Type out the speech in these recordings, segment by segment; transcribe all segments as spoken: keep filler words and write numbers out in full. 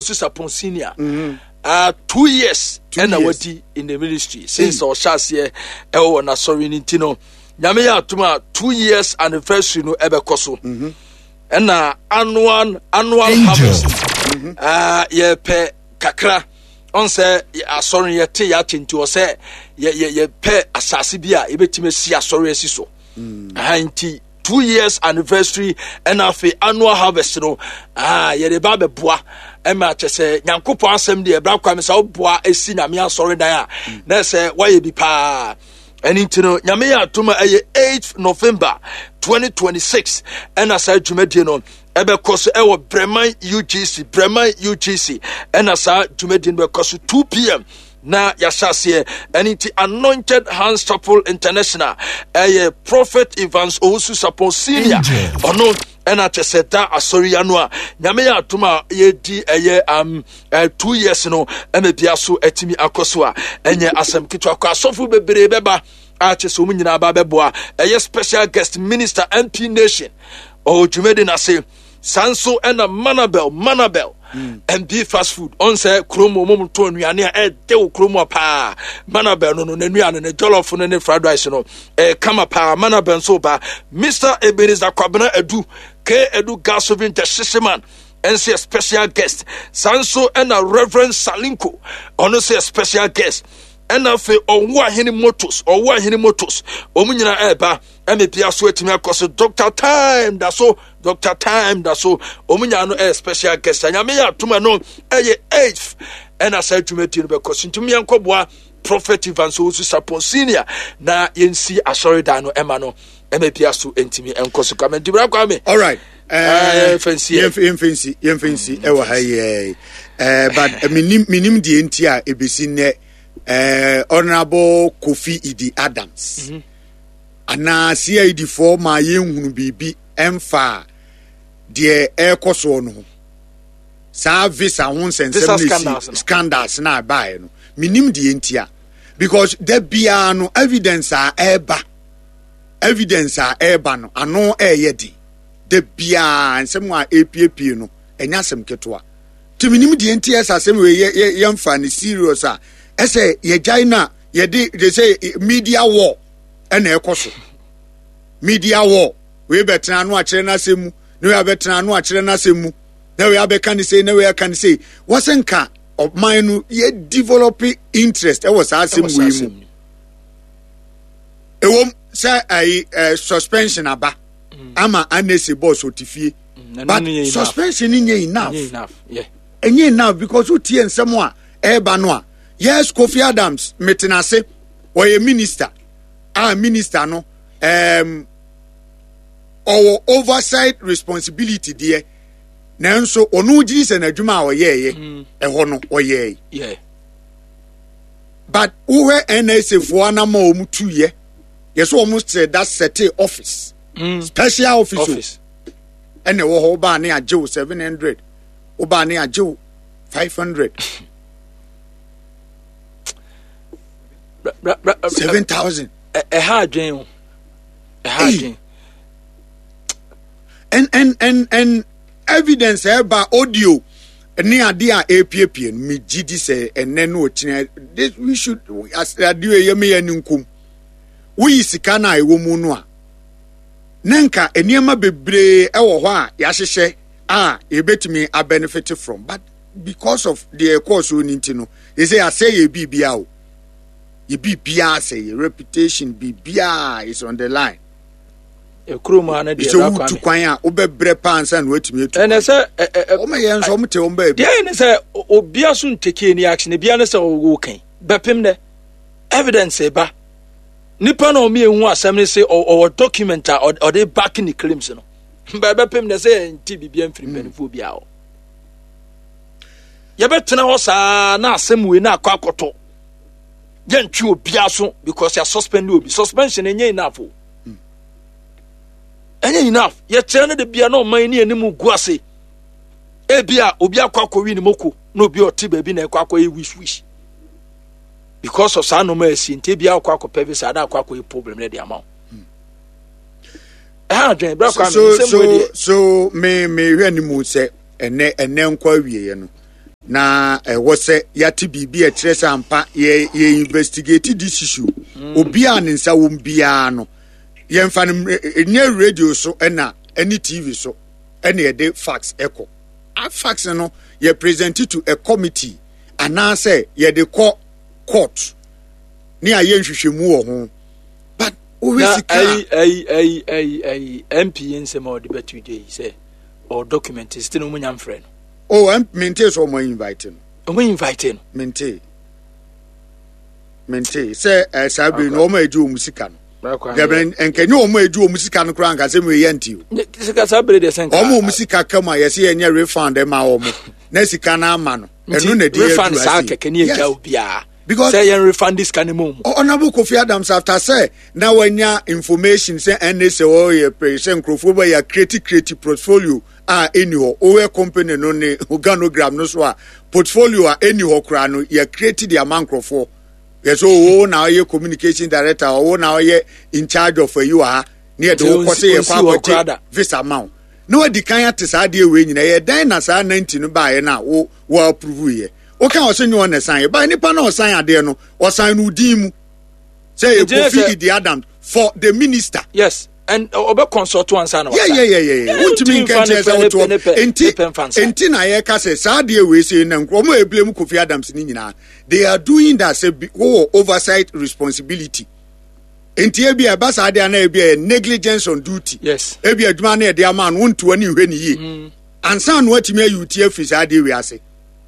Susapon Senior. Mm-hmm. Uh, two years and a wati in the ministry since our Shasia Ewo na sorry Nintino. Nyame atuma two years anniversary no ebe koso. Mhm. And uh, annual annual harvest. Mhm. Uh ye pe kakra. On say asori ye te ya tinti o say ye ye ye pe asase bia e betime si asori asiso. Mhm. Anti two years anniversary and afi annual harvest no ah ye de ba be boa ema che se nyankopon asem de ebra kwa me sa boa esi na me asori dan a na se waye bi pa eni ntino nyame ya atuma eye eighth November twenty twenty-six and asa dwumedie no ebe koso ewo Breman U G C Breman U G C and asa dwumedie no be koso two p.m. na yashase aniti Anointed Hands Chapel International eh Prophet Evans Owusu Sapon Senior ono ena cheseta asori anu a nyame ya atuma ye di eh um uh, two years no eme bia so etimi akoso a enye asem kitwa kwa asofu bebre beba a chese omu nyina ba beboa eh special guest minister M P Nation o jumede na se sanso ena Manabel Manabel Mm. M P fast food on say kromo mom to nuane e de kromo pa Manabel no no nuane ne jollof no ne fried rice no e kama pa Manabel so ba Mister Ebenezer Kwabena Edu K Edu Gasovin Teshiman and say a special guest sanso and a Reverend Salinko on say a special guest and afi onwa hini motos onwa hini motos omunyina eba eme bia so etimi akoso Doctor Time da so Doctor Time da so omunya no a special guest anyame ya tuma no eye eighth and asa dwumati no bekoso ntumi yankoboa Prophet Evans Owusu Sapon Senior na yensi asori da no ema no eme bia so entimi enkoso kama dibra kwa me. All right. Eh fancy fancy fancy e wa haye eh but minim minim die ntia ebesi ne Uh, Honorable Kofi Idi Adams. Mm-hmm. Ana C I D for my young baby emfa de air coso no. Service a one sense scandals, scandals na buy no. Minim di entia because there be no evidence a eba evidence a eba no ano e yedi de bia nsem a A P P no enya sem ketwa. Ti minim di entia asem we ye yemfa ni serious a ese ye jaina ye di they say media war ena ekoso media war we betra no akire na semu no we betra no akire na semu na we abeka ni say na we can say wasenka of mine ye develop interest e was asem we mu e wom say ai suspension aba mm. ama anese boss otifie mm. but no, suspension ni enough enough yeah enye enough because o tie nsem a e ba no a yes, Kofi Adams, metenase, or a minister, a minister, no, um, our oversight responsibility, dear. Nanso, onu jis and a juma or ye, a hono or ye. Yeah. But who N S A for an more two ye? Yes, almost said that's set office, mm. special office. office. And the whole banner at Joe seven hundred, Obani at Joe five hundred. Seven thousand. A hard dream. A hard dream. And and and and evidence about audio. Near dear A P P and me G D say and then this we should as I do a yemi and we sikana a woman. Nanka and yama bebre ewa yashe ah you bet me I benefited from, but because of the course we need to know, they say I say a B B out. Your B P R say your reputation B B R is on the line. A crew man, it's a to quaya, obe brepans and wait me to. And I said, oh my hands, oh, my baby. Yeah, and I said, oh, Biasun take any action, the Bianas or walking. Bapim de evidence, eba. Nippon or me and one, some say, or document or or they back in the claims. By Bapim, they say, and T B B M free men for Biao. Yabetana was a na same way na quacoto. Yen chu biaso because you are suspended. Suspension ain't enough. Ain't enough. You turn the bia no money and mu guase. E bia obia kwako wi ni moko no bi oti baby na kwako e wish wish. Because of san no mercy nte bia kwako peve sa da kwako e problem na dey amount. Ah, dwen bra kwa me so so so me me hwe ni mu se ene ene nkwa wie no. na ɛwɔ sɛ yɛate biribi a ɛkyerɛ sɛ ampa yɛ yɛ investigate this issue obiara ne nsa wɔm biara no yɛmfa no ɛnyɛ radio so ɛna ɛne T V so ɛna yɛde fax ɛkɔ a fax no yɛ present to a committee anaasɛ yɛde kɔ court ne ayɛ nhwehwɛmu wɔ ho but always sika ai ai ai ai ai M P nsɛm a ɔde bɛto dɛ sɛ or document still no munya mfrɛ no oh em mente so mo invite no o invite no mente mente say eh sabe no o ma edu o musika no deben enkenye o ma edu o musika no kra nka se me ye nti o sika sabe de senka o ma musika kama ye se ye nya refund e ma o mo na sika na ama no enu na de refund sa keke ne ya obia because say you refund this kind of mom Honorable Kofi Adams after say na wanya information say N S A o ye president Nkrofo ba ya create create portfolio a anyho owe company no ne organogram no so a portfolio a anyho kra no ya create the amount Nkrofo yes o na ye communication director o na ye in charge of you a ne de wo kwose ye kwa visa amount no adi kan ya te sa de we nyina ye dan na sa ninety no ba ye na wo wo approve ye o kan o se nyo na sign ba nipa na o sign ade no o sign no din mu say e Kofi Idi Adam for the minister yes and obe consult one sana yeah yeah yeah yeah untimi nkan say o to enti enti na ye ka say sa de we say na nkromo e blame Kofi Adams ni nyina they are doing that say oh, oversight responsibility enti e bia ba sa de na e bia negligence on duty yes e bia adwuma na e de ama no nto ani hwe ni yi ansa no atimi ayuti afi sa de we ase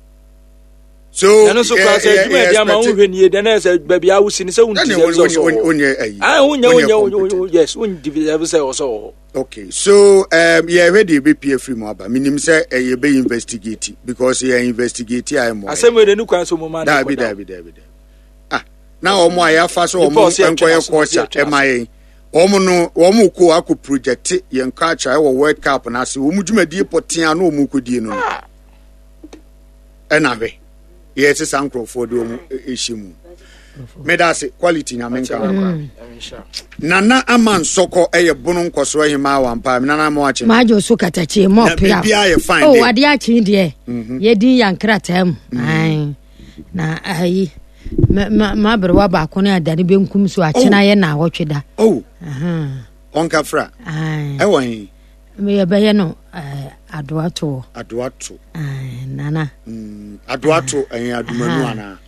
so no so class e ma dia ma hwe ni de na say baby awusi ni say unti so onye ayi ah onye onye yes un develop say also okay so um yeah ready be P F mo aba minim say e be investigate because you investigate I mo asem we de nu kwan so mo ma da bi da bi da bi ah na omo aya fa so omo enkoye culture e ma yen omo no omo ko akọ project yen culture e wo World Cup na se omo dwumadi potia na omo kodie no e na hwe yes is Nkrofo do mu ehyimu medase quality na menka nana aman soko eye bunu nkoso ahima wampa nana mo ache majo so katache mo pia oh ade ache de ye din yankratam ai na ai ma ma berwa ba ko na adane benkum so ache na ye na awotweda oh aha onka fra ai e won me ye be ye no adoato adoato ai nana mm adoato en adumanu ana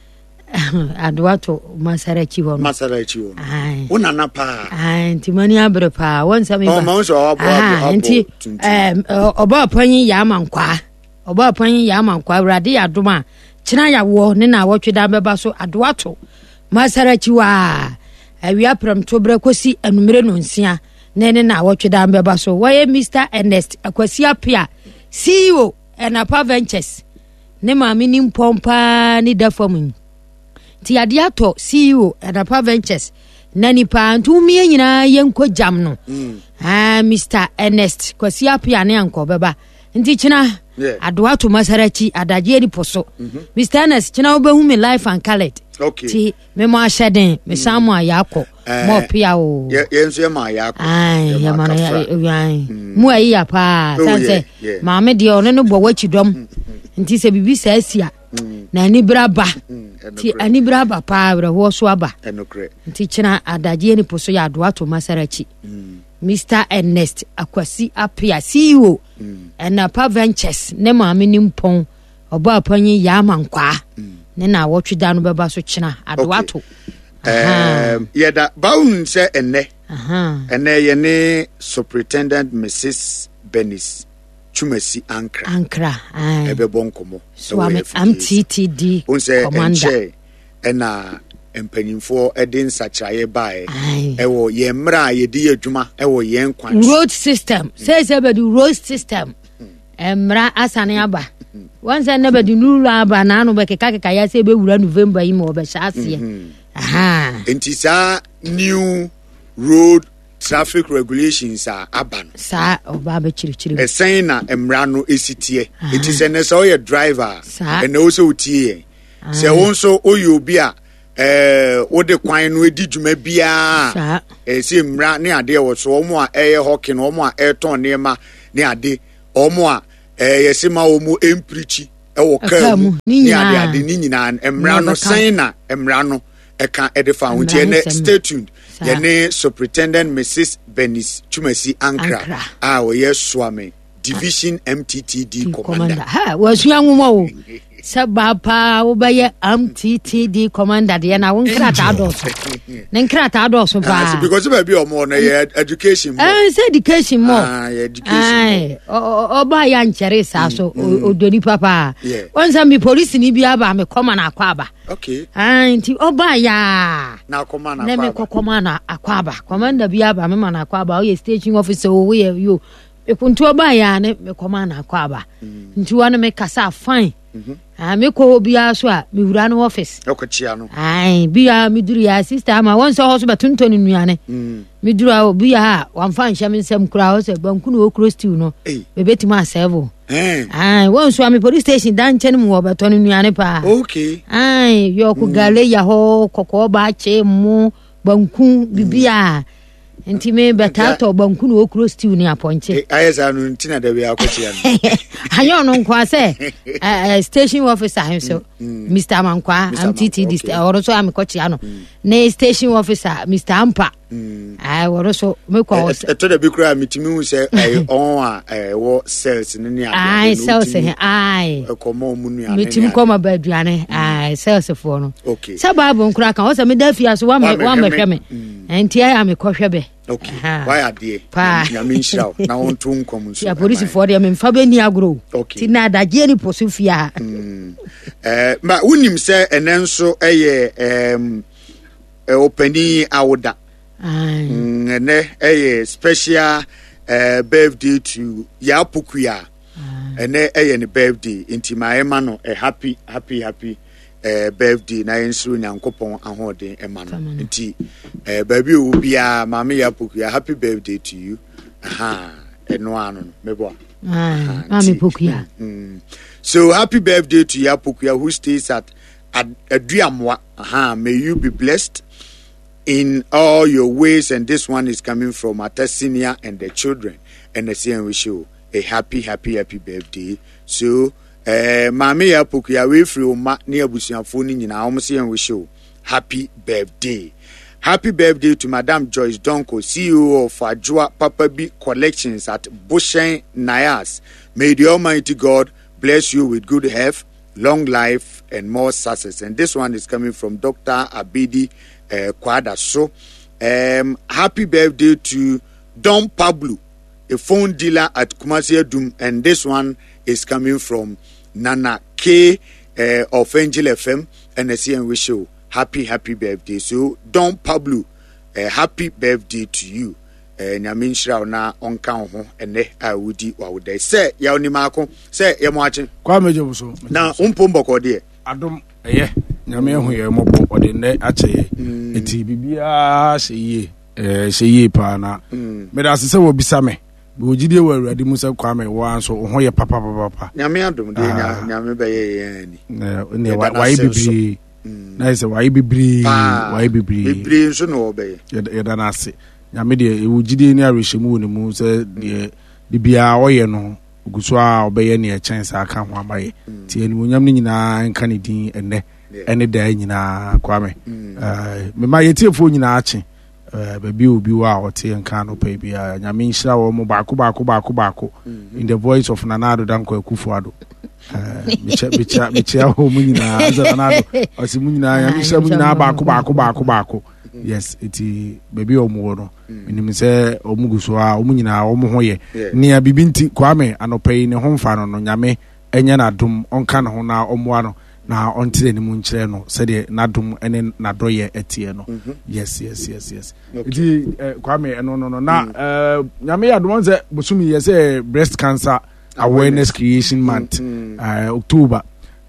adoato masarachi wono masarachi wono wona na pa ai ntimani abre pa won sami ba o ma so obo obo nti em oba panyin ya amankwa oba panyin ya amankwa awrade adoma kina ya wo ne na awotweda beba so adoato masarachi wa awia pram to bre kosi anumere no nsia ne ne na awotweda beba so waye Mister Ernest Akwasi Apia C E O Enapa Ventures ne ma mi ni mpompa ni dafam ti ade ato C E O Enapa Ventures na nipa ntumi nyina yenko jam no ah Mister Ernest Akwasi Apia ne anko beba nti kina adoato masarachi adaje ni poso Mister Ernest kina obehu me life and colored okay ti me mo ahyeden me samu ayako mo pia o ye yenso ma ayako ai ya mana ya mu ayi ya pa sanse maame de ono no bo wachidom nti se bibi sa asia na ani braba ti ani braba pa awre ho so aba enokre nti kina adaje ni poso ya adoato masarachi Mister Ernest Akwasi Apia C E O Enapa Ventures ne maame ni mpon oba apanyi ya amankwa ne na wotweda no beba so kina adoato eh yeda baun se enne aha enne ye ne Superintendent Missus Benis Chumasi Ankra Ankra ai ebe bonkomo so am T T D commander ena empanyimfo edin sachaye bae ewo ye mra ye di adwuma ewo ye nkwan road system say say be the road system emra asane aba once never the new aba na no be keka keka ya say be wura November yi mo be shaase aha entisa new road traffic regulations are aban sa oba be chirichiri esen na emra no esitie entisa ne so ye driver and also utie se wonso oyobi a eh wode kwan no edi dwuma bia eh se mra ne ade wo so omo a eye hockey no omo a eton nema ne ade omo a eh yesema omo emprichi ɛwɔ kamu ni ade ade ni nyina emra no sen na emra no eka edifa ho tie ne stay tuned ye ne Superintendent Missus Benis Chumasi Ankra ah we swame Division M T T D commander ha wasu anwuma wo sabapa wo baye M T T D commander de na won krata adoso ne krata adoso pa because we be omo na education mo eh say education mo ah education mo oba ya nchere sa so odoni papa won say me police ni bi aba me koma na akwa aba okay ah nti oba ya na koma na akwa aba na me koma na akwa aba commander bi aba me ma na akwa aba o ye station officer o we yo ekuntu oba ya ne me koma na akwa aba nti wana me kasa fine ah me ko bia so a me wura no office okochia no ai bia me duru ya sister ama won so hoso batontoni nuane me duru a bia wan fan hye me nsem kura ho se banku no okro stew no be betima asevo eh ai won so me police station dan chen mu obatoni nuane pa okay ai yo ku gale ya ho kokko ba che mu banku bibia enti me betato banku no okro stew ni aponche ayesa no ntina da bia akochia no ayo no kwa se station officer himself Mister Amankwa M T T D oroso amikochia no ne station officer Mister Ampa ai oroso me kwa eto da bi kura mitimi hu se ai on a wo cells ne ne ai cells he ai ekomo mu nuane mitimi koma baduane ai cells fo no okay sababu nkura kan o se me da fia so wa me wa me hwe me enti ai amikohwe be okay why adie na me nshiraw na won to nkom nso ya police for dem mfa be ni agro ti na adage ni posufia eh ma unim se enenso eye em openi awuda mm ne eye special uh, birthday to Yapukuya ene eye ne birthday inti maema no a happy happy happy uh, birthday na ensuru nyankopon ahode ema no inti uh, baby obia mama Yapukuya happy birthday to you aha eno anu mebo ah mama Pukuya so happy birthday to Yapukuya who stays at Aduamwa. Aha, may you be blessed in all your ways, and this one is coming from Atasinia and the children, and the same wish you a happy happy happy birthday. So eh mama Yapukuya we free ma near abusuafo ni nyina om say wish you happy birthday. Happy birthday to Madam Joyce Donko, C E O of Ajua Papa B Collections at Bushen Nayas. May the Almighty God bless you with good health, long life, and more success. And this one is coming from Doctor Abidi uh, Kwada. So, um, happy birthday to Don Pablo, a phone dealer at Kumasi Dum. And this one is coming from Nana K uh, of Angel F M. And I see and wish you happy, happy birthday. So, Don Pablo, a uh, happy birthday to you. Nyamin shira na onka ho ene a wudi wa wudai se ya oni mako se ye mo ache kwa meje so na umpo mboko de adom eye nyame hu ye mo bo ode ne ache eti bibia se ye eh se ye pa na me da se wo bisa me be ogide wa awurade mu se kwa me wo anso ho ye papa papa papa nyame adom de nyame be ye ye ni ne wa yi bibiri na se wa yi bibiri wa yi bibiri bibiri nso no be ye da na ase nyame de ewugide ni arehemu ne mu se de bibia oye no guso a obeye ne chance aka ho amaye ti eni wonyam ni nyina nka ne din enne ene da nyina kwame eh me ma yetiefo nyina ache eh baby obi wa ote nka no pa bia nyame nhira wo mo baako baako baako baako in the voice of Nanado Danko Akufuado eh bicha bicha bicha ho mu nyina aza Nanado osi mu nyina nyame nhira mu nyina baako baako baako baako yes iti baby omo no minim se omuguso a omu nyina omo ho ye nia bibinti kwame anopai ne ho mfa no no nyame enya na dum onka ne ho na omo no na ontire ne mu nkyere no se de na dum ene na doye etie no yes yes yes yes iti kwame eno no no na nyame ya dum se bosumi ye se breast cancer awareness creation month October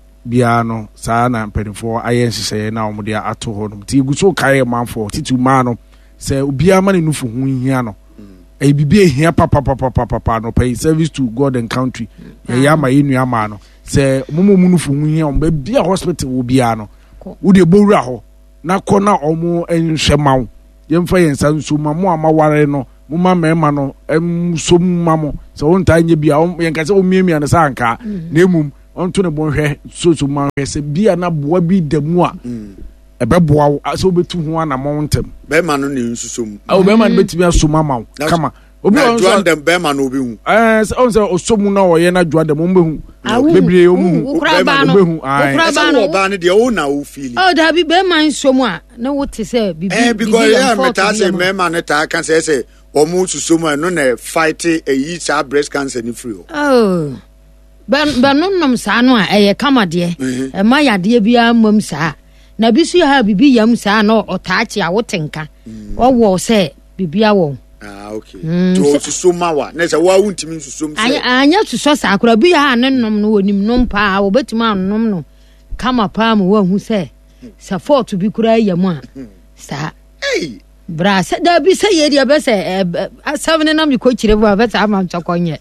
bia no saa na mpedifo ayen hyehyɛ na omode ato ho no ti guso kae manfo titu ma no se obia ma ne nufu hu hia no e bibia hia papa papa papa no pay service to God and country ye ya ma yenu ama no se momo mu nufu hu hia omba bia hospital obia no wo de bowura ho na kɔ na omo enhwɛ mawo ye mfa yen sanso ma mo amaware no mo ma mema no em so ma mo se won ta nye bia yen ka se o miemia ne sanka na emum on to ne bon hwe so so man hwe se bia na boa bi demu a ebe boa so betu ho na montem be ma no ne nsusom o be ma no betimi asoma ma kama obi on so dem be ma no obi hu eh on so osomu na oye na dua dem mo behu bebre o mu be ma no behu ai so ba no de o na o feel oh da bi be ma nsomu a na wote se bibi eh because yeah me ta say me ma no ta kan say say o mu susomu no na fight e yi sa breast cancer ni free oh ben ben nom sa no a eye kama de e ma yade bia mam sa na bi su ha bibi yam sa no otaachi a wotenka wo se bibia wo ah okay to susoma wa na se wa wuntimi susum se anya suso sa akura bi ha ne nom no wonim nom pa wo betima nom no kama pa mu wa hu se support bi kura yam a sa hey bra se da bi se ye dia be se seven na mi ko kire bu ba ta am chokonye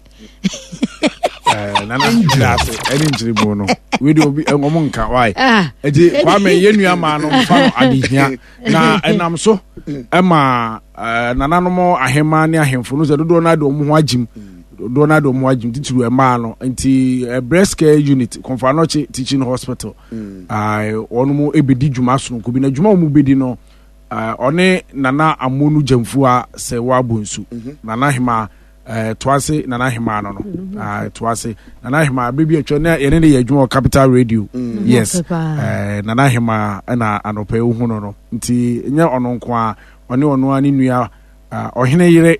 eh nana ndase eni njiribu no we do obi engomo nka why edi kwa me yenua ma no mfa no adihia na enam so ema nana no mo ahema ne ahemfo no se dodo na do mo ho agim dodo na do mo agim titiru ema no nti breast care unit Konfanoche teaching hospital ai onu mo ebedi dwuma so ko bi na dwuma mo bedi no one nana amonu jamfu a se wa bonsu nana hema eh twase nana hema no no ah twase nana hema bebi atwa na yene ne yadwuma Capital Radio yes eh nana hema na anope hu no no nti nya ono nko a one ono ani nua ohene yire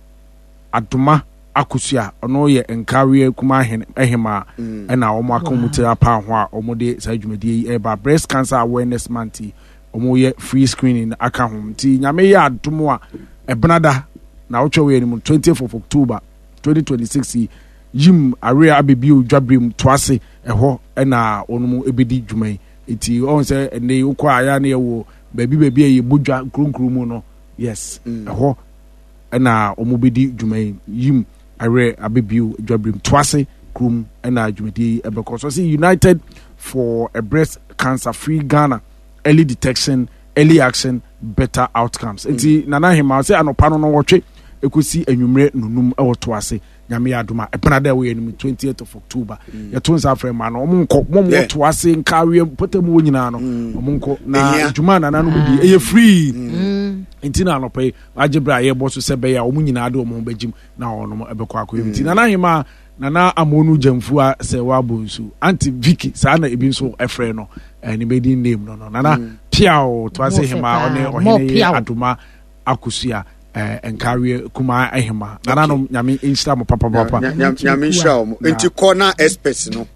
aduma akusua ono ye enkawe kuma hema na omo akomuti apa ho a omo de sa dwumadi e ba breast cancer awareness month omo ye free screening aka ho nti nyame ya adumo a ebenada na ocho we ni twentieth of October twenty twenty-six yim area abebi odwabrim toase eho na onumu ebedi dwumai eti on say ene ukwa aya na ewo baby baby e bodwa kronkron mu no yes eho na omubedi dwumai yim area abebi odwabrim toase krum na dwumadi ebeko so say United for a breast cancer free Ghana, early detection, early action, better outcomes. Enti nana hema say anopa no no wotwe ekosi enwumre nunum e woto ase nyame aduma epenada we ni twentieth of October ya tonsa frema no omonko mom woto ase nkawe potamu wonyina no omonko na aduma nana no bi eye free enti na anopa agebra ye boso se be ya omunyina ade omon bagim na ono ebekọ akoyim enti nana hema nana amonu jamfua se wa bonsu anti Vicky sa na ebi nso efre no ni bedi name no no nana piao to ase hema one ohene aduma akusua enkawe kuma ehema nana no nyame insta mo papa papa nyame insha mo enti corner experts no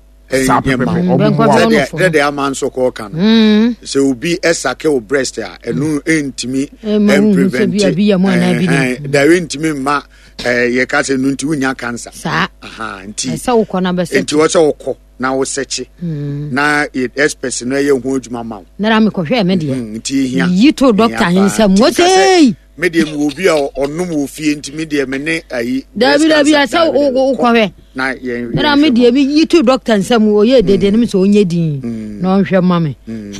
de de aman so ko kan se obi esake o breast a enu entimi em prevent da entimi ma ye ka se nu nti unya cancer aha nti se wo kona be se nti wo se wo ko na wo sechi na experts no ye hu adwuma ma na ra me ko hwe me de nti hia yi to doctor hinsam wo sei medium wo bi a onum wo fie nti media me ne ayi dabi dabi asa wo ko hwe na ye na media bi yi to doctor nsam wo ye dede nim so onye din na onhwe ma me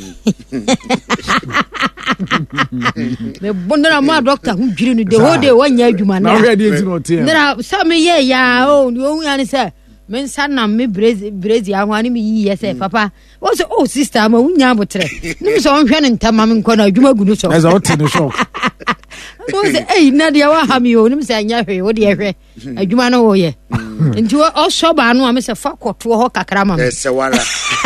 me bondana ma doctor hu dwiri no de ho de wanya adwuma na na hwe de enti no te na sa me ye ya o o ya ni se men sanna me brezi brezi ahwani mi yi yese papa wo so oh sister ma wunya abotre nim so onhwe ne ntama me nkɔ na adwuma gunu so eza wote ne shock wo se eh na de wa ha mi o nim se anya hwe wo de hwe adwuma no wo ye nti o so ba no a me se fa kɔto ho kakra ma me ese wara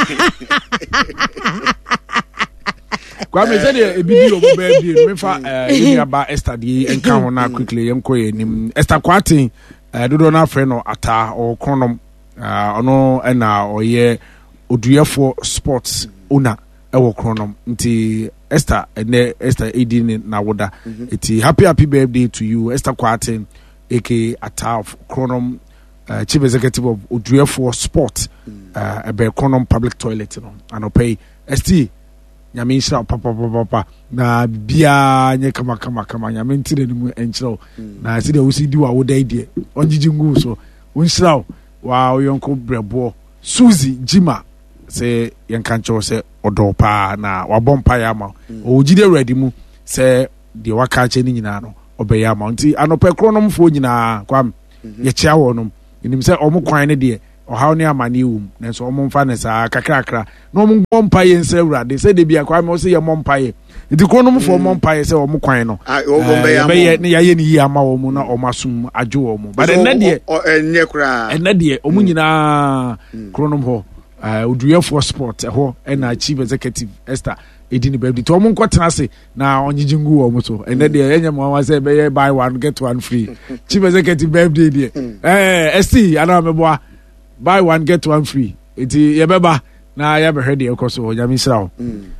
kwa me se de ebibi o be bi me fa eh aba Esther di enka ho na quickly yem kɔ ye nim Esther Kwatin dodo na frɛ no ata o kronom ono na oye oduyefo sports owner ewo kronom nti Esther ene Esther edin na woda eti happy happy birthday to you Esther Kwatin aka ata of kronom uh, chief executive of oduyefo sport uh, ebe kronom public toilet no anopay st nyame nhyira papa papa na bia nye kama kama kama nyame ntire ni mu enhyira na se de wosi di wa woda ide onjiji ngu so wonhyira wa oyonko brebo Suzy Jima se yenkancho se odopa na wabompa ya ma ojide ready mu se de waka che ni nyina no obeyama nti anope kronom fo nyina kwam ye chia wonom enim se omo kwan ne de how near money womb, and so on fanasa, cacra, no one pie and several. They say they be a crime or say a mom pie. The economy for mom pie say or Muquino. I obey near any yama or muna or masum a joe, but a nadia or a necra and nadia, Omunina chronom ho. Uh, would you for sport a ho and a chief executive Esther. Eighteen baby. To omo kwatena se na onye jingu omo so. And then the enya mo wa say buy one get one free. Chief executive birthday there. Eh, esti ana meboa buy one get one free. Eti ye beba na ya be hwede ekoso onyamisra.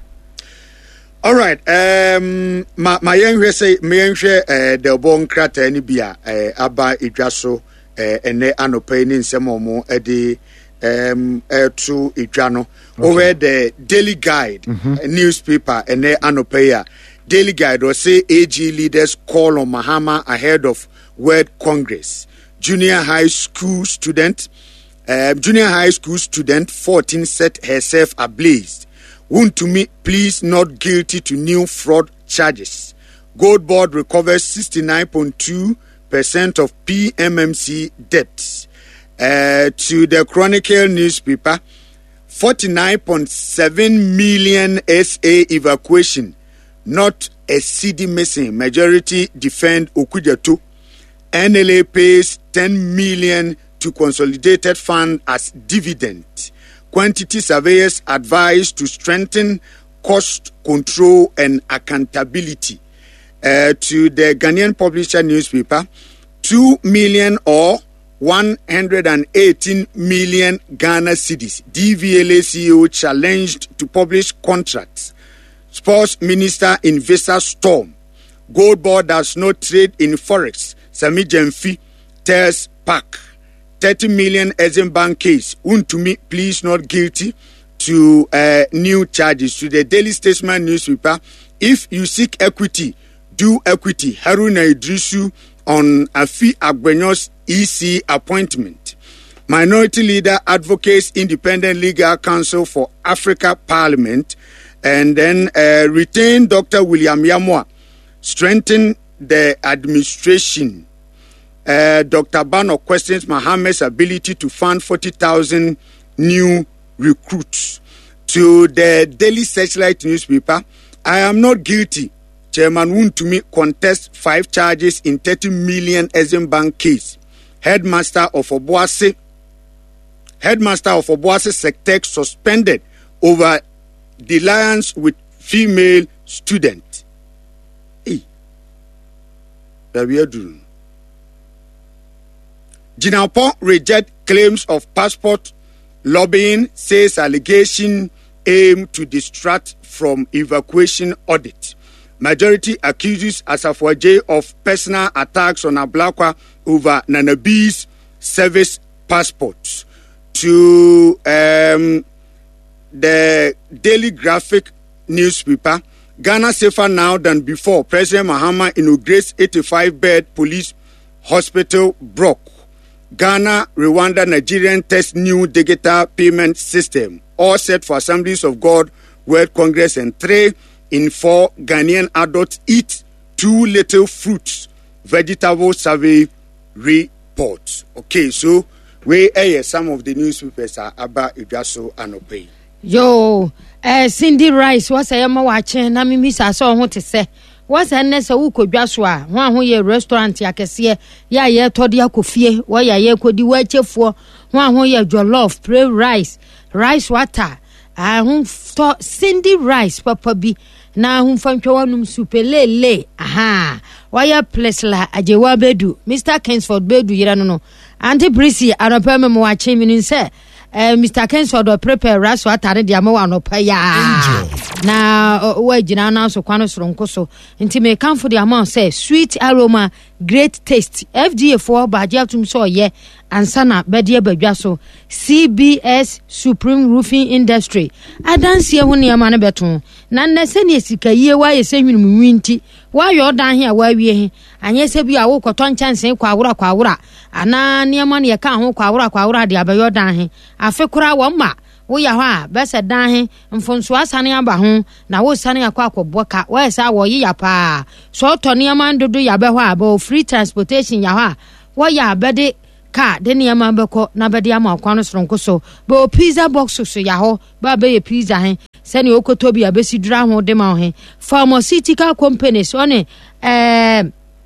All right. Um ma ma yenhwe say me yenhwe eh the bon krata ni bia eh aba edwaso eh ene anopa ni nsem omo e de um uh, to Idjano okay. Over the Daily Guide mm-hmm. uh, newspaper and there Anopeya Daily Guide will say A G leaders call on Mahama ahead of World Congress. Junior high school student uh, junior high school student fourteen set herself ablaze. Won to me please not guilty to new fraud charges. Gold Board recovers sixty-nine point two percent of P M M C debts. Uh, to the Chronicle newspaper, forty-nine point seven million S A evacuation, not a city missing. Majority defend Okudjatu. N L A pays ten million to Consolidated Fund as dividend. Quantity surveyors advise to strengthen cost control and accountability. Uh, to the Ghanaian Publisher newspaper, two million or one hundred eighteen million Ghana cedis. D V L A C E O challenged to publish contracts. Sports Minister investor storm. Gold Board does not trade in forex. Sami Jemfi tells Park. thirty million Exim Bank case. Untumi please not guilty to uh, new charges. To the Daily Statesman newspaper, if you seek equity, do equity. Haruna Idrisu on Afi Agbenyo's E C appointment. Minority leader advocates Independent Legal Counsel for Africa Parliament. And then uh, retain Doctor William Yamwa. Strengthen the administration. Uh, Doctor Bano questions Mohammed's ability to fund forty thousand new recruits. To the Daily Searchlight newspaper, I am not guilty. Chairman Wontumi contest five charges in thirty million Exim Bank case. Headmaster of Obuasi, Headmaster of Obuasi Sectec suspended over dalliance with female student. Hey, that we are doing. Jinapon reject claims of passport lobbying, says allegation aim to distract from evacuation audit. Majority accuses Asafo-Adjei of personal attacks on Ablakwa over Nanabi's service passports. To um, the Daily Graphic newspaper, Ghana safer now than before. President Mahama inaugurates eighty-five bed police hospital block. Ghana, Rwanda, Nigerian test new digital payment system. All set for Assemblies of God World Congress, and three in four Ghanaian adults eat too little fruits. Vegetable survey report. Okay, so we air some of the newspapers are about Idjaso and Opay. Yo, uh, Cindy Rice, what's a yama watching? Na mi miss I saw what to say. What's a nessa uko Joshua? One who ye restaurant ya kesiye ya ye todi ya kufie wa ya ye kodi weche for one who ye jollof pray rice rice water. Ah, hum to Cindy Rice papa bi na hum fanchwa wanum supelele. Aha, waya place la ajewa bedu. Mister Kensford bedu yira no no. Auntie Brissy anopa me mo wache mi nse. Eh, Mister Kensford o prepare rice water de dia mo anopa ya. Na we jina na so kwano soronko so. Nti me kanfo de amount say sweet aroma, great taste. F D A for baje atum so ye ansana bedie badwa so. C B S Supreme Roofing Industry adanse ho ne ama ne beton na nnese ne sika yie wa ye senwinum winti wa yo dan he wa wie he anye se bi awo koton chansen kwa awura kwa awura ana ne ama ne ka ho kwa awura kwa awura de abayo dan he afe kura wo ma wo ya ho a bese dan he mfonso asane aba ho na wo sane akwa akoboka wa esa wo yi ya pa so to ne ama ndodo ya be ho aba free transportation ya ho a wo ya abede ka de ne ma beko na be de ama kwa no soronko so be pizza box so ya ho ba be ye pizza he se ne okoto bi abesi dura ho de ma ho he pharmaceutical companies one eh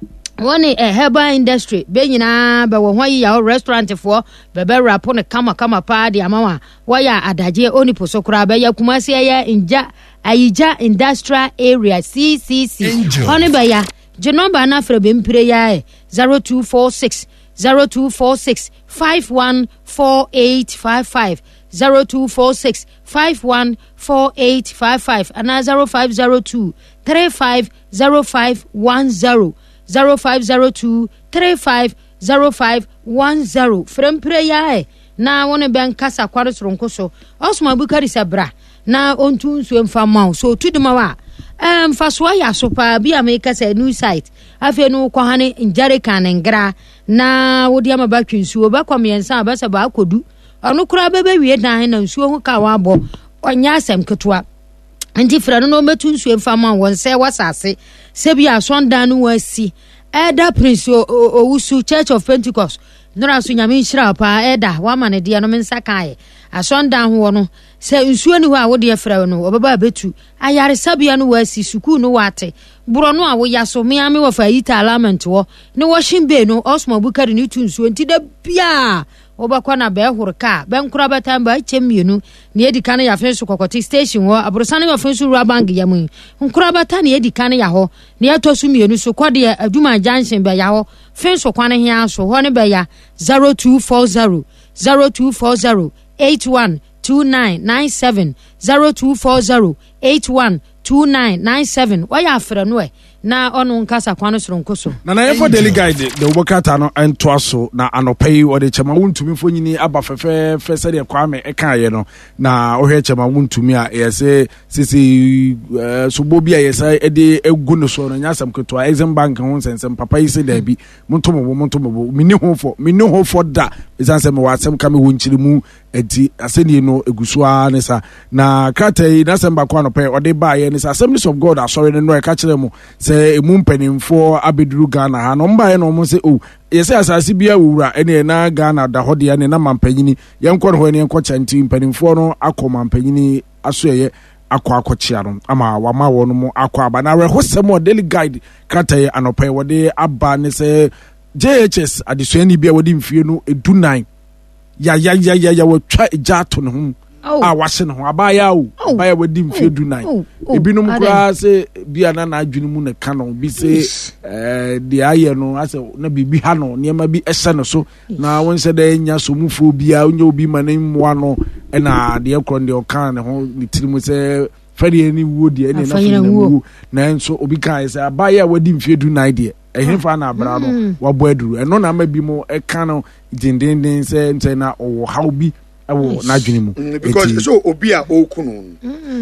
one a herbal industry be nyina be wo ho ya restaurant for be be rap ne kama kama pa de amawa wa ya adaje oni posokura be ya kumase ya inja ayija industrial area C C C oni be ya je number na fra be mpire ya zero two four six zero two four six five one four eight five five zero two four six five one four eight five five and zero five zero two three five zero five one zero zero five zero two three five zero five one zero from prayer na wona ben kasa kwaro soronko so osma bukari sabra na ontu nsu emfa so tuduma wa em faswa ya so pa bia me kasa new site afi no ko hane njare kan ngra na wodi ama ba twinsu obakwam yensa abasa ba akodu onu kura bebe wie dan na nsuo ho ka wa abo onya asem ketwa nti fra no no metu nsuo emfa ma won se wasase se bia sondan no wasi Eda Prince Owusu Church of Pentecost nora so nyame nhira pa eda wa ma ne de no mensa kae asondan ho no se nsuo ni ho a wo de fra no obaba betu ayare sabia no wasi suku no wate buro no a wo yaso me ame wo fa yita alignment wo ne wo shimbe no Osmo Bukari ni tu nsuo nti da bia obakwa na be hurka ben kura batamba chemienu ne edika na ya fenso kokoti station wo abrosane ya fenso ruwa bank ya mu nkura bata ne edika na ya ho ne atosu mienu so kwode aduma junction be ya ho fenso kwane hia so ho ne be ya zero two four zero zero two four zero eight one two nine nine seven zero two four zero eight one two nine nine seven waya afra no e na onu nkasa kwano soronko so na na yefo daily guide de wobokata no ento aso na anopai ode chema wuntumi fonyini aba fefe fese de kwame eka ye no na ohwe chema wuntumi a yese sisi sobo bia yesa ede egu no so no nyasam keto exim bank ho sensem papa yise da bi montomo montomo mini ho fo mini ho fo da isanse me wasem kame wonchiri mu enti aseni no egusua ne sa na kratai na semba kwa no pe ode ba ye ne sa Assemblies of God asori ne no e ka kire mu se emu mpanimfo abeduru Ghana ha no mba ye no mo se o yese asase bia wura ene na Ghana da hode ya ne na mampanyini yenkɔ ho ne yenkɔ chanti mpanimfo no akɔ mampanyini aso ye akɔ akɔkyia no ama wama wo no mo akɔ aba na rehosem o daily guide kratai anopai wode aba ne se J H S adesuani bia wode mfie no edu nine ya ya ya ya ya wotwa ejato ne ho a wase ne ho abaya o abaya wadi mfie du nine ebinum kura se bia na na adwene mu ne ka no bi se eh de aye no ase na bibi ha no niema bi ese no so na won se da nya so mufo bia onye obi manen moa no e na de ekro de okan ne ho ni tirimu se fari ni wo de ene na fari na wo na enso obi kan se abaya wadi mfie du nine de ehemfa na abra no wabo aduru eno na ma bi mo e kan no dindindin se nte na owo haw bi ewo na adwene mu because so obi a okunu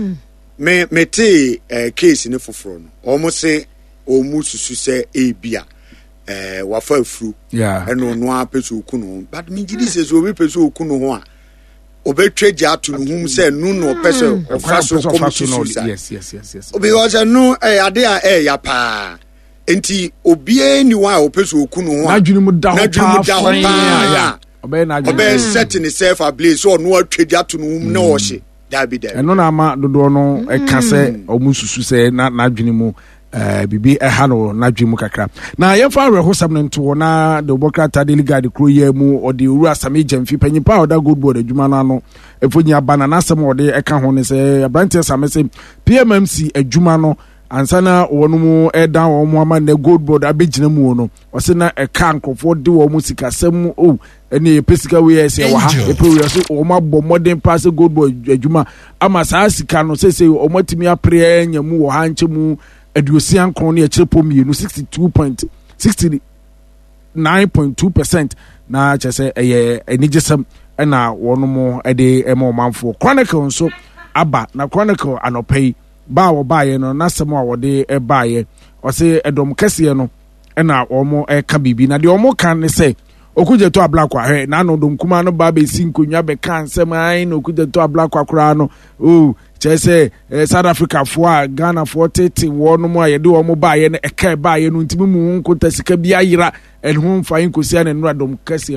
me me te case ne foforo no omo se omu susu se ebia eh wafa afuru eno no a peso okunu but me gidi se so obi peso okunu ho a obetwe gya to no hum se nu no peso ofa so komisusa yes yes yes yes obi o se nu eh ade a eh ya pa enti obie ni wa opeso okunu ho na adwene mu da ho pa ya obey na obey setting itself ablaze so no atwedi to no hum na ohye da bi da eno na ama dodo no e ka se omususu se na na adwene mu eh bibi e ha no na adwene mu kakra na ye fa rehosam no nto na de obokrata daily guide kro ye mu ode uru asame jamfi panyipa oda good board adwuma na no efonyi abana na asem ode e ka ho ne se abrantie samese P M M C adwuma no ansana wonumu eda wo mu ama na gold board abegina mu no ose na e ka nkofo de wo mu sikasem o ene pesika we ese wa ha e pro so o ma bo modern pass gold board adwuma ama saa sika no sese o matimi apre anya mu wo ha nche mu aduosi ankron ne akire pom yenu sixty-two point sixty nine point two percent na chese eye enigesem na wonumu ede ema manfo chronicle so aba na chronicle anopai ba wo ba ye no na sem a wode e ba ye o se edom kese no e na omo e ka bibi na de omo kan ne se okuje to abla kwa he na no dom kuma no ba be sinkonwa be kan sem ai no okuje to abla kwa kura no o chese eh, South Africa fo a Ghana fo tete wo no mo ye de omo ba ye no e ka ba ye no ntimi mu nkota sika bia yira en ho mfa nkosia na no dom kese no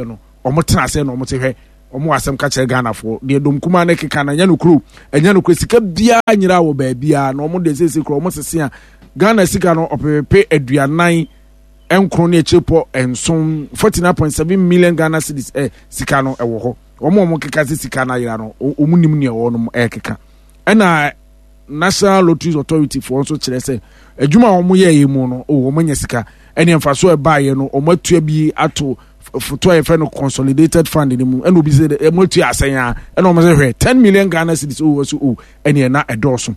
omo tena se no omo te hwe omo asem ka kire Ghana fo de dom kuma na keka na nya no kro enya no kro sika bia nyira wo ba bia na omo de sese kro omo sese a Ghana sika no opepe aduanan enkro ne chepo enson forty-nine point seven million Ghana cedis eh sika no ewo ho omo omo keka sika na yira no omo nim ne ewo no eh keka ena National Lotteries Authority for also kire say adwuma omo ye yi mu no o omo nya sika ene mfaso e ba ye no omo atua bi ato foto e fe no consolidated fund ni mu ene obi say e mo atua asan a ene omo say hwe ten million Ghana cedis o so o ene na edoso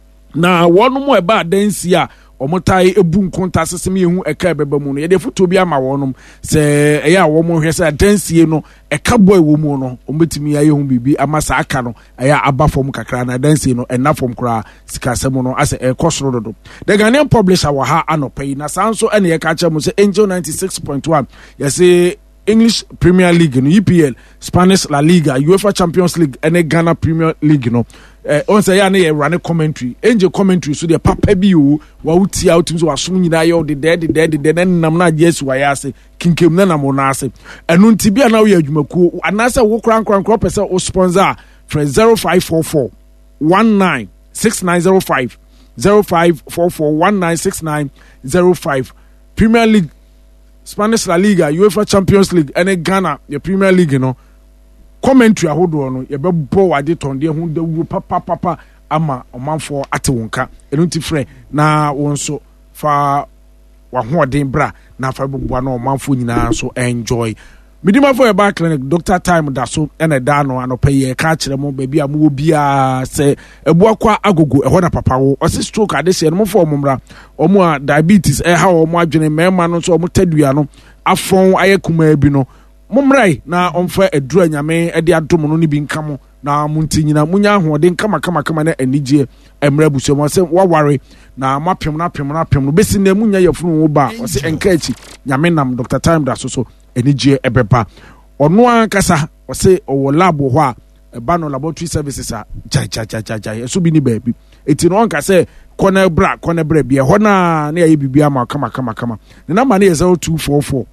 na wonu mo e ba dansi a omotai ebu nkonta sesem yehu eka beba mu no ye de foto bi ama wonum se eya wo mo hwe se dansie no eka boy wo mu no ombetimi ya yehu bibi ama sa aka no eya aba fom kakra na dansie no ena fom kra sika semo no ase e kosoro dodo the Ghanaian publisher wa ha anopai na sanso ene ye ka cha mu se Angel ninety-six point one ye se English Premier League no E P L, Spanish La Liga, UEFA Champions League and Ghana Premier League no eh on say ya na ye run commentary Angel commentary so the papa bi o wa uti out so asom nyina ye de de de de de nam na Jesus wa ya ase kinkem na nam na ase enu nti bia na wo ya adwumaku anase wo kran kran kran pese o sponsor for zero five four four one nine six nine zero five zero five four four one nine six nine zero five Premier League, Spanish La Liga, UEFA Champions League, and Ghana, the Premier League, you know. Commentary ahodo no ye be bo wade ton de hu de wu papa papa ama omanfo ate wonka enu ti frɛ na wonso fa wa hoden bra na fa bobua na omanfo nyina so enjoy midima for your clinic Doctor Time da so ene da no anopa ye ka kire mo ba bia mo bia se ebu akwa agogo ehɔ na papa wo ose stroke ade se no mo fo omumra omo a diabetes e ha omo adwene mema no so omo tadua no afon ayekuma bi no mumrai na omfa edura nyame e de adom no ni bi nkamo na munti nyina munya ahoden kama kama kama na anigye emra buso mo se waware na mapem na pem na pem no besi na munya yafunu wo ba o se enka echi nyame nam Doctor Time da so so anigye ebeba ono ankasa o se o lab ho a eba no laboratory services a ja ja ja ja ja so bi ni ba bi eti no anka se kona bra kona bra bi e ho na na ye bibia ma kama kama kama ne number na zero two four four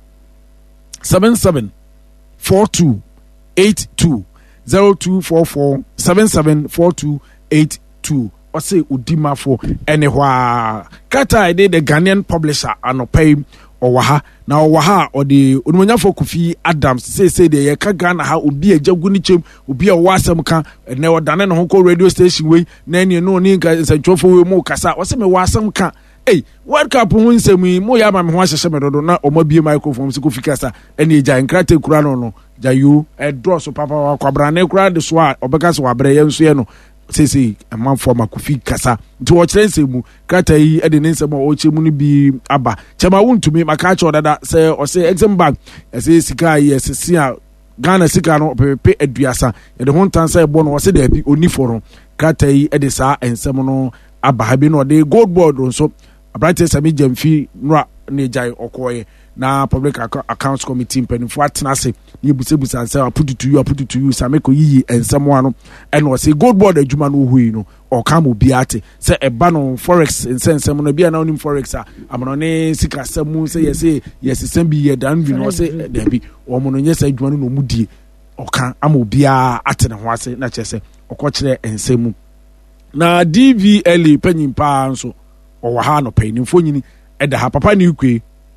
seven seven four two eight two zero two four four seven seven four two eight two or say udima for anywhere kata I did the Ghanaian publisher anopai or waha now waha or the unmunya for Kofi Adams say say the yaka Ghana ha ubi a jagunichim ubi a wasam ka and never done an honko radio station way nani no ninka is a trophy mo kasa or some wasam ka. Hey, World Cup won se mi mo ya ma me ho ahyehye me dodo na o ma bie microphone se ko fikasa ene ja nkrate kura no no jayu e draw so papa wa kwabra na kura de so a obeka so wabre ye nso ye no sesi amman for ma ko fikasa nti wo kire nse mu krata yi e de ne nse mo o che mu ni bi aba chema wontumi maka cha odada se o se exam bank e se sika yi e se sia Ghana sika no pepe aduasa e de ho ntansa e bo no wo se da bi oni foro krata yi e de sa ensem no aba ha bi no de gold board so Abrante Sami Jamfi Nra Nejai Okoye na Public Accounts Committee mpanimfo atenase ne busebusa ansa put to you put to you Sameko yi ensamo ano and was say gold board adwuma no hui no o kam obi ate say eba no forex ensensem no bia na onim forex a amono ne sika samu say yes yes sem bi ye dan bi no say dan bi o mo no nyesa adwuma no no mudie o kan am obi a ate ne ho ase na chese okokire ensemu na D V L panyimpa nso o wa ha no pay nimfo nyini eda ha papa ne ukwe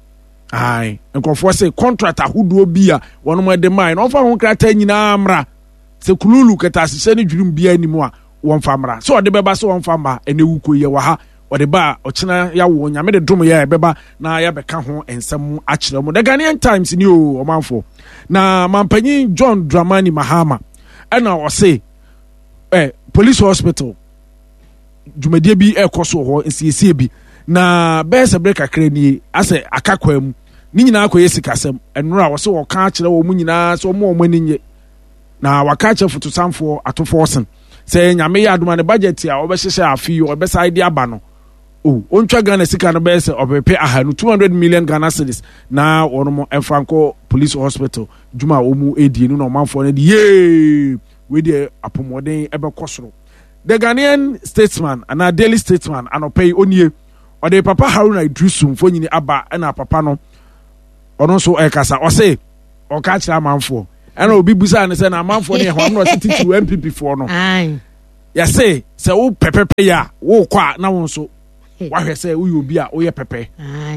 ai enkrofo se contract ahodo bi a wono mo de mai no fa ho krata nyina amra se kululu kata se ne dwurum bia animu a won fa amra so de beba so won fa ma ene wuko ye wa ha o de ba o chena ya wo nyame de dum ye beba na ya beka ho ensem a kire mo the Ghanaian Times ni o o manfo na mampanyin John Dramani Mahama ena o se eh police hospital dwumadie bi ekoso ho nsiesie bi na bese break akra ni ase akakwa mu ni nyina akoye sikasem enura wo se wo ka akire wo mu nyina so mo mo ninye na waka akire fotosamfo atoforsen se nyame ya aduma ne budget a wo be hyehye afi wo be side aba no o ontwa Ghana sika no bese opepe ahanu two hundred million Ghana cedis na wono mo Franco Police Hospital dwuma wo mu edi no no manfo ne di ye we dey apomoden ebe kosoro. The Ghanaian Statesman and a Daily Statesman and pay onye or the Papa Haruna Idrisum for nyini aba na papa no ono so e kasa o say o ka kira manfo ɛna obi busa ne sɛ na amanfoɔ ne ɛhɔ amna ɔse titi M P P foɔ no yɛse sɛ wo pɛpɛpɛ yɛ a wo kɔ a na wo nso wahwɛ sɛ woyɛ obi a woyɛ pɛpɛ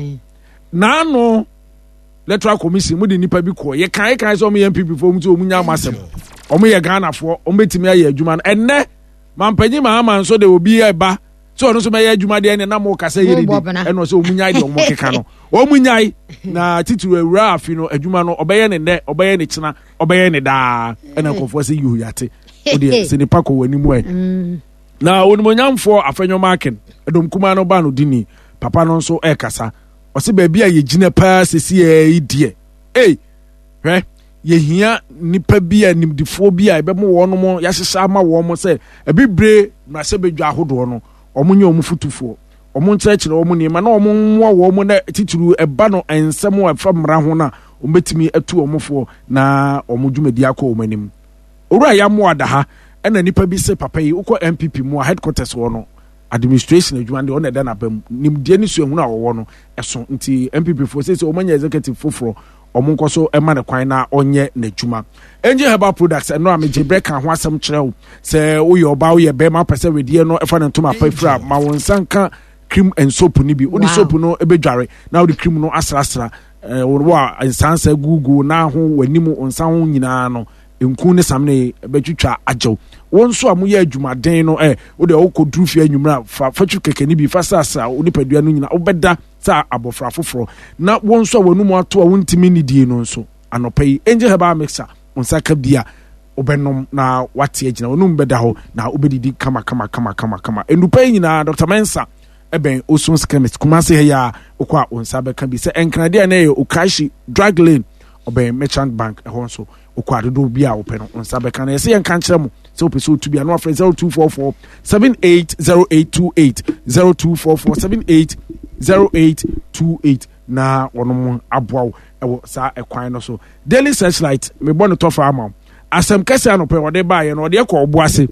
na no electoral commission mu de nipa bi kɔ yɛ kan kan sɛ ɔmo yɛ M P P foɔ mu sɛ ɔmo nya amasɛm ɔmo yɛ Ghanafoɔ ɔmo betumi ayɛ adwuma no ɛnnɛ mampanyi mahama nso de obi ɛba sɛ ɔno nso bɛyɛ adwuma deɛ ne nam wo kasa yɛ didi ɛna ɔsɛ ɔmo nyae deɛ ɔmo keka no ɔmo nyae na titiri awura afi no adwuma no ɔbɛyɛ ne nnɛ ɔbɛyɛ ne kyena ɔbɛyɛ ne daa ɛna nkɔfoɔ sɛ yihu yate wodeɛ sɛ nipa kɔ w'anim ɛ na onimonyamfoɔ afɛnwɔma aken ɛdɔm kuma no ba no dini papa no nso ɛkasa ɔsɛ baabi a yɛgyina paa sɛsi ɛyi deɛ ei hwɛ yɛhia nipa bi a nimdifoɔ bi a ɛbɛmo wɔn mo yɛahyehyɛ ama wɔn mo sɛ ɛbibire mmarahyɛ badwa ahodoɔ no ɔmo nyɛ ɔmo futufoɔ ɔmo nkyerɛkyerɛ ɔmo nneɛma na ɔmo mmoa wɔn mo na titiri ɛba no nsɛm a ɛfa mmara ho na ɔmo betumi atu ɔmo foɔ na ɔmo dwumadi akɔ ɔmo anim owura yɛamoa da ha ɛna nipa bi sɛ papa yi wokɔ M P P mu a headquarters wɔ no administration adwuma de ɔna ɛda n'abam nimdeɛ ne suahunu a wɔwɔ no ɛso nti M P P foɔ sɛ sɛ ɔmo nyɛ executive foforɔ ɔmo nkɔ so ɛma ne kwan na ɔnyɛ n'adwuma Angel Herbal Products ɛno a megye brɛ ka ho asɛm kyerɛ wo sɛ woyɛ ɔbaa woyɛ bɛrima pɛ sɛ wedeɛ no ɛfa ne ntoma pa fira ma wo nsa nka cream and soap ni bi wode soap no ɛbɛdware na wode cream no asrasra wo a nsansa gugu na ho w'anim nsa ho nyinaa no nku ne samne bɛtwitwa agyew wɔn nso a moyɛ adwumaden no ɛ wode wokɔ duru fie anwumra fa fatwu kɛkɛ ni bi fa sasa wo nipadua no nyina wobɛda sa abɔfra foforɔ na wɔn nso a wɔnum ato a wontimi ne die no nso anɔpa yi Angel Herbal Mixer onsa ka bia wobɛnom na wate agyina wɔnum bɛda hɔ na wobɛdidi kama kama kama kama kama enupa yi nyinaa Doctor Mensa ɛbɛn Osons Chemist Kumasi ha ya okɔ a onsa bɛka bi sɛ enkrade na ɛyɛ Okashi Drug Lane ɔbɛn Merchant Bank ɛhɔ nso okɔ adodo bi a wopɛ no onsa bɛka na yɛsɛ yɛnka nkyerɛ mo sɛ wopɛ sɛ wotu bi a no afrɛ zero two four four seven eight zero eight two eight zero two four four seven eight zero eight two eight na wɔnom aboa wo ɛwɔ saa ɛkwan no so Daily Searchlight mebɔ no tɔfa ama wo asɛm kɛsɛ anɔpɛ wɔde baayɛ no ɔde ɛkɔ ɔbo ase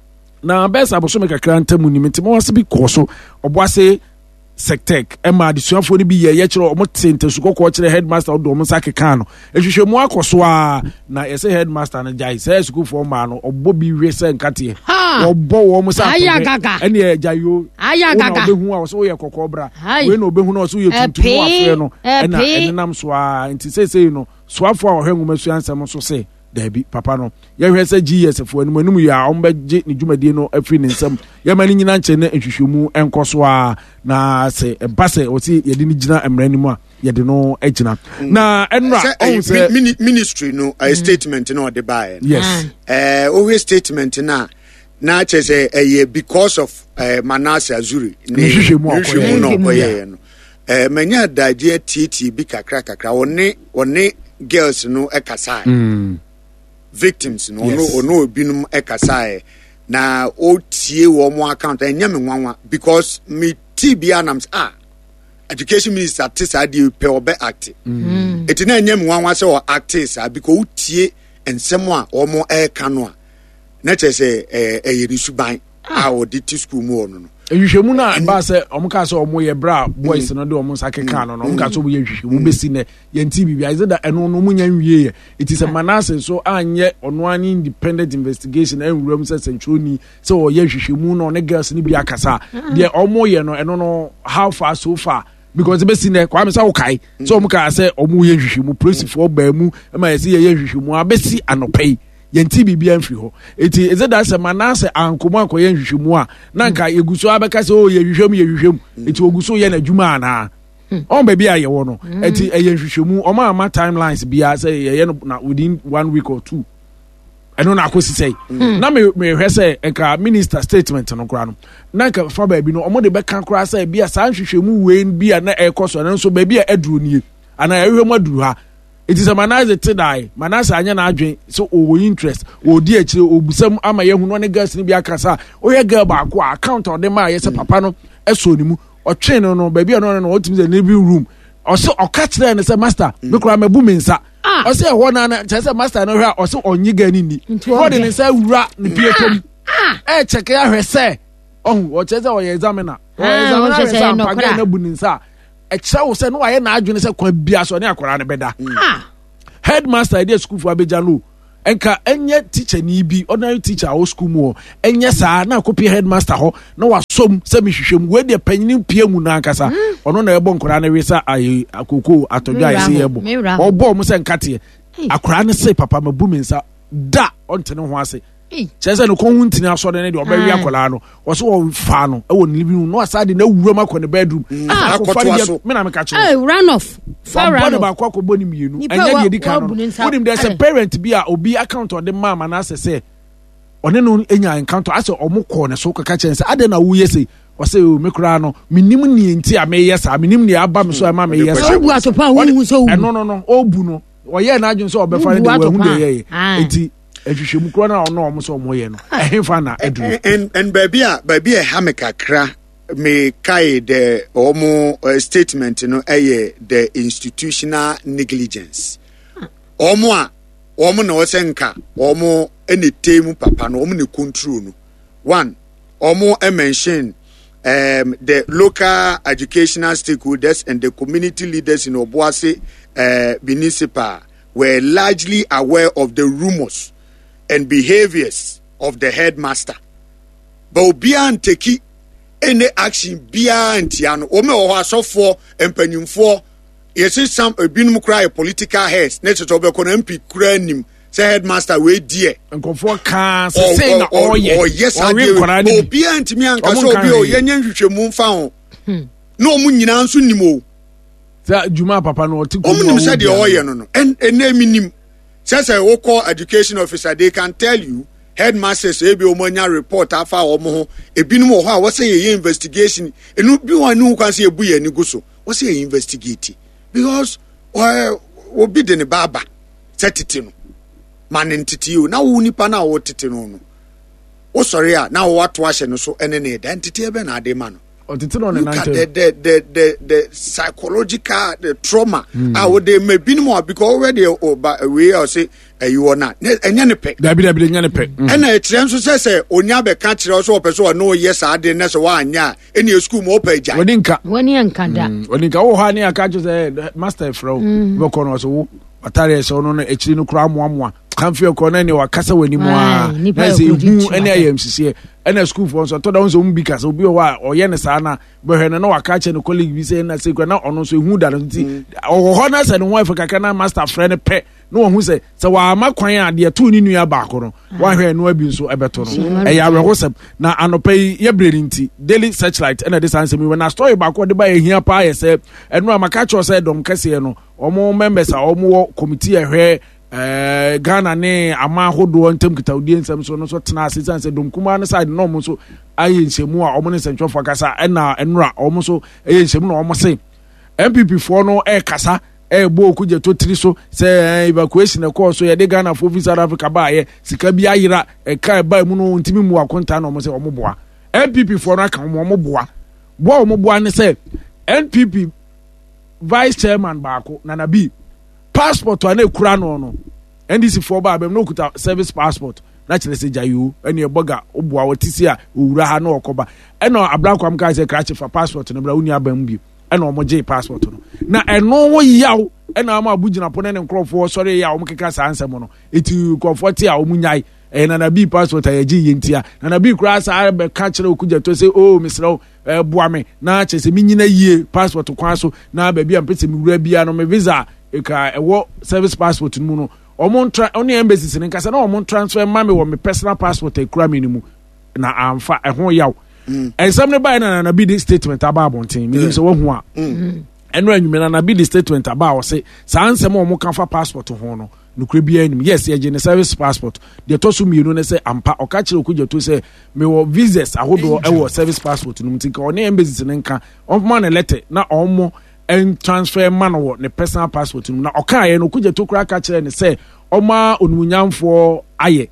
na bɛsa abosome kakra ntamu nim nti ma wase bi kɔɔ so ɔbo ase sectec ɛma adesuafoɔ no bi yɛ yɛkyerɛ ɔmo te ntasu kɔkɔɔ kyerɛ headmaster wode ɔmo nsa keka no ɛhwehwɛmu akɔ so a na yɛsɛ headmaster no gyae sɛ sukuufoɔ maa no ɔbɔ bi wie sɛ nkateɛ ɔbɔ wɔ mo sɛ ɛne ɛgyayo wona ɔbɛhu a wɔ sɛ woyɛ kɔkɔɔ bra wei na ɔbɛhu no wɔ sɛ woyɛ tuntum wafrɛ no ɛna ɛnenam so a nti seesei no soafoɔ a wɔhwɛ nwoma sua nsɛm so sɛ dabi papa no yɛhwɛ sɛ G S foɔ anim anim yɛ a ɔmbɛgye ne dwumadie no afiri ne nsɛm yɛma no nyina nkyɛn ne nhwehwɛmu ɛnkɔ so a na sɛ ɛba sɛ ɔse yɛde no gyina mmara no mu a yɛde no agyina na ɛnora ɔhu sɛ ministry no a statement no ɔde baeɛ yes ɔhwɛ statement no a na kyerɛ sɛ ɛyɛ because of Manasseh Azuri ne nhwehwɛmu no ɔyɛɛ no manya adagyeɛ tietie bi kakra kakra ɔne ɔne girls no ɛkasae victims no ono ono binum ɛkasae na otie wɔ mo account ɛnyɛ me nwanwa because me T B anams ah education minister te saa de pe obe act eti na ɛnyɛ me nwanwa sɛ o act saa because otie nsɛm a ɔmo ɛka no a na kyerɛ sɛ ɛyɛ risuban a ɔde ti school mu ɔno no ehwehwɛmu na ba sɛ ɔmo ka sɛ ɔmo yɛ bra boys no de ɔmo nsa keka no no ɔmo ka sɛ ɔmo yɛ hwehwɛmu besi nɛ yɛnti bibia is that ɛno no ɔmo nya nwie yɛ it is a Manasseh so anyɛ ɔno ani independent investigation ɛnwuram sɛ sɛntwoni sɛ ɔyɛ hwehwɛmu no ne girls ne bi akasa deɛ ɔmo yɛ no ɛno no how far so far because besi nɛ kwame sɛ wokae sɛ ɔmo ka sɛ ɔmo yɛ hwehwɛmu polisifoɔ baa mu ɛma yɛsɛ yɛyɛ hwehwɛmu abɛsi anɔpɛ yɛnti bibia mfiri hɔ eti is that sɛ Manasseh ankomo akɔyɛ nhwehwɛmu a na nka yɛgu so abɛka sɛ o yɛ hwehwɛmu yɛ hwehwɛmu eti ogu so yɛ n'adwuma ana ɔn baabi a yɛwɔ no eti ɛyɛ nhwehwɛmu ɔmo ama timelines bia sɛ yɛyɛ no na within one week or two ɛno na akɔsi sɛ na me mehwɛ sɛ nka minister statement no koraa no na nka fa baabi no ɔmo de bɛka koraa sɛ bia saa nhwehwɛmu wei bia na ɛkɔ so ɛno nso baabi a aduro nie ana ɛhwehwɛmu aduro ha it is a Manasseh te die Manasseh anya na adwen so o interest o di akire o busam ama yehu no ne girls ni bi akasa o ye girl ba ko account o de ma ye se papa no eso ni mu o twen no no baby no no o timi the living room o se o ka kire ne se master me kura mabu me nsa o se ho na na che se master no hwa o se onyi gani ni o de ne se wura ne pietom e check ya hwe se oh o che se o ye examiner o examiner se ampaga na bu ne nsa ɛkyerɛ wo sɛ no wayɛ n'adwene sɛ kwa bia so ne akwaraa ne bɛda headmaster idea school for abegya no enka enye teacher ni bi ordinary teacher o school mu enye saa na akopie headmaster ho na wasom se mehwehwem we de panyin pie mu na nkasa ono na ebo nkora na wesa ayi akoko atodwa ise yebo obo mo se nkate akora ne se papa mabu mensa da ontene ho ase chese no konhu ntini aso de ne de obawi akola no wo so wo fa no e wo living room no asade na wura makọ ne bedroom akoto me na me ka che eh run off for run off ba kwa ko boni mienu enya de di ka no wonim there's a parent bi a obi account on the mama na sese one no enya encounter ase omukọ ne so ka che se ade na wo yese o se o mekura no minim ni enti a me yesa minim ni aba me so ma me yesa obu atopa hu so no no no obu no o ye na adwun so obefa ne de wa hu de ye enti ehwehwemu kro na ono omo so omo ye no ehfa na edru and and baby a baby a hameka kra me kai the omo uh, statement no eye the institutional negligence omo a omo na osenka omo ene temu papa no omo ne control no one omo e mention um the local educational stakeholders and the community leaders in Obuasi uh, municipal were largely aware of the rumors and behaviors of the headmaster. But obia anteki any action bia antiano ome o so for empanimfo yesi some ebinum cry political heads net to be kon M P kura nim say headmaster we die nkofo kan say na oye oh yes obia antimi anka so obi o yenye nhwehwemu mfa ho no omu nyina nso nimo sa juma papa no oti ko omu say de oye no no en enemi nim. Says a local education officer, they can tell you headmasters ebi omonya report afa omo e binum ho a wose ye investigation enu bi wan nu kan say ebu ye ni guso wose ye investigate because uh, obi de ne baba setiti no man entity o na wo nipa na wo tete no no o sorry a na wo ato ahye no so ene ne identity e be na ade ma no otiti no ne nante the the the the, the psychological the trauma mm. I would may be more because already or we are say uh, you are not enye ne pe da bi da bi enye ne pe and e trem so say say onya be ka kire so person no yes ade ne so wa anya eni school mo pa ja woni nka woni nka da woni nka wo ha ne aka jo say master fro be ko no so wo atare so no e chiri no kura moamoa kanfio ko na ne wakasa wani mu a na se hu ene ayam sisi ene school for so to da so mbi kasa obi o wa oye ne sa na behwe ne na waka che ne colleague bi se na se kwa na ono so hu da no nti o ho na se ne ho afa kaka na master friend pe no wo hu se se wa makwan a de to ni nua ba ko no wa hwe no abi nso ebeto no e ya rehosem na anopai ye breri nti daily searchlight ene de sanse mi na story ba ko de ba ehia pa ye se eno amaka cho se dom kase no omo members a omo committee ehwe eh Ghana ne ama hodo ntem kitawdie nsem so no so tena asesan se dom kuma ne side no mo so aye nshemu a omo ne sentro for kasa ena enura omo so aye nshemu no omo se M P P for no e kasa e bo kuje to tri so se evacuation e call so ye de Ghana for South Africa ba ye sika bi ayira e kai ba mu no ntimi mu akonta no omo se omo boa M P P for no aka omo omo boa boa omo boa ne se N P P vice chairman baako Nana B passport wa na kura no no N D C for ba bem no kuta service passport na chele se jayu ene eboga oboa wotisi a owura ha na okoba ene ablanko am ka se krache for passport no bra uni abam bi ene omoje passport no na eno wo yaw ene am abugina po ne nkrofo sori ya om keka sa ansem no eti nkrofo ti a omunyai e na na bi passport ayaji yentia na na bi kura sa be ka chele okuja to say oh misro eh boa me na chese minyina yie passport kwan so na ba bi am pese mi wura bia no me visa e ka ewo service passport mu no omon tra oni embassy ne nkasa na omon transfer mame wo me personal passport e kura me ni mu na amfa e ho yaw ensam ne bai na na bi di statement aba abonten me so wo hu a eno anwume na na bi di statement aba wo se sa ansem omon kan fa passport ho no nukure bia enim yes ye gene service passport de to so mienu ne se ampa o ka kire okuja to se me wo visas ahodo e wo service passport no mtinka oni embassy ne nka omma na letter na omo en transfer man wo ne personal passport no na okaye no okuja to kura ka kire ne se oma onumunyamfo aye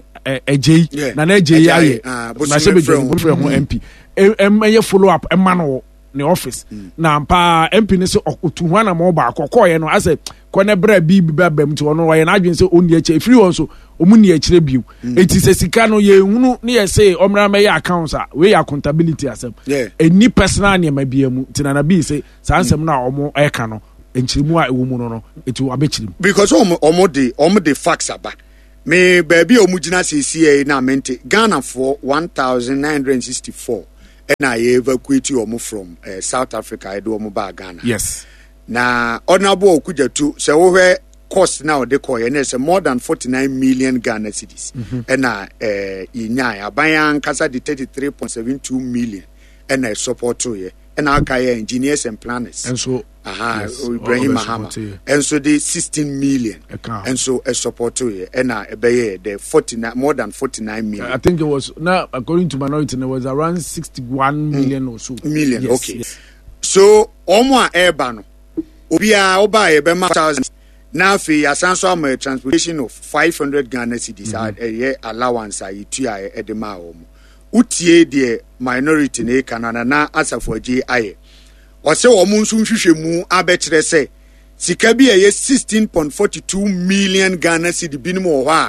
ejei na na ejei aye na se be frɛ ho M P em ye follow up e man wo ne office na mpa M P ne se otuhu na mo ba akɔkɔye no ase kone bra bi bi ba bam ti ono ye na adwen se oni eche free won so omuni echire biu eti se sika no ye hunu ne ye se omra me ya accounts a we ya accountability asem eni personal ne ma bia mu tinana bi se sa ansem na omo eka no enchirimu a ewo mu no no etu abechiri because omo omo de omo de facts aba me baby omugina sisi na mente Ghana for one thousand nine hundred sixty-four and I evacuate you from uh, South Africa I do ba Ghana. Yes. Na honorable okuja tu se wo hwe cost now de call and it's more than forty-nine million Ghana cedis. Mm-hmm. And na eh inya aban kasa de thirty-three point seven two million and I support to ye. And our engineers and planners. And so aha yes, Ibrahim Mahama. And so the sixteen million. Account. And so a support to ye. And I obey the forty-nine more than forty-nine million. I think it was now according to minority it was around sixty-one million mm. or so. Million, yes, okay. Yes. So omo airbano. Obia oba e be ma thousand. Now fi asanso am transportation of five hundred Ghana cedis mm-hmm. a allowance a itu a e de ma omo. Utie de minority ne kanana na asafoji aye ose wo mu nso hwehwemu abekire se sika bi eye sixteen point four two million Ghana cedi binim ho a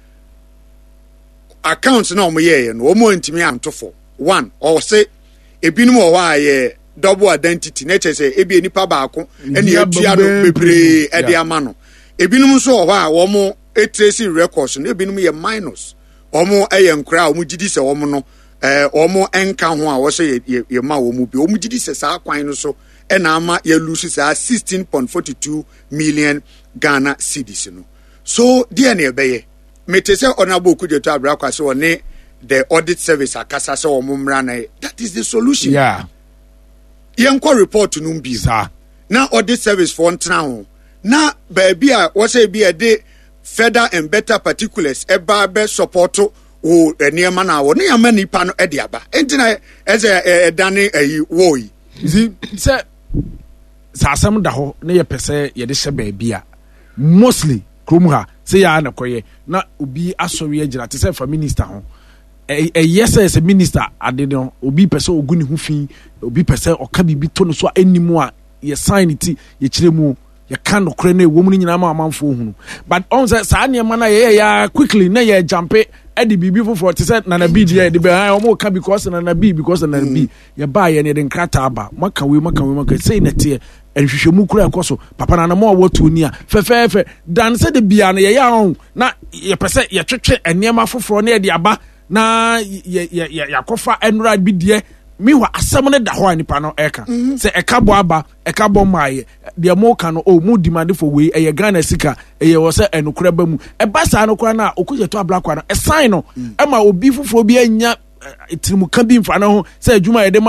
account na omo ye no omo ntimi antofo one o se ebinim ho a ye double identity na chese ebi enipa baako ene atua no bebre e de ama no ebinim nso ho a wo mo etrace records no ebinim ye minus omo eye nkra omo gidi se omo no eh omo enka ho a wo se ye ma omo bi omo gidi se sa kwan no so e na ama ye lose sa sixteen point four two million Ghana cedis no so dia na ebeye metese honorable kujeto abrakwa se one the audit service akasa se omo mra na that is the solution. Yeah, yenko report no bi sa na audit service for ntena ho na ba bia wo se bia de further and better particulars eba be support o eniema na wo ne yama nipa no e de aba entina eze edane ayi wo yi zi se sasam da ho ne ye pese ye de hye ba bia mostly krom ha se ya na koye na obi asori agira te se fa minister ho e yes as a minister ade no obi pese oguni hu fi obi pese oka bibi to no so animu a ye sign it ye kiremu you can't crane a woman in a man for whom. But on that Sanya Mana, yeah, quickly, nay, yeah, jump it, Eddie be before forty cent, and a B, yeah, the bear almost can because and a B because and a B. You buy any then crataba, Maka, we maka, we maka, say that here, and you should move coso, Papa and more what to near. Fe, fe, fe, Dan said the Biana, ya, na, ya percent, ya church, and near my for near the Abba, na, ya, ya, ya, cofa and ride be dear. Me wa asamone da ho anipa no eka se eka bo aba eka bo mai de mo ka no o mu demand for we e Ghana sika e wo se enukura ba mu e ba sa no kura na okujeto abla kwa no e sign no e ma obi fufuro bi anya etirimu ka bi mfa no ho se adwuma ye de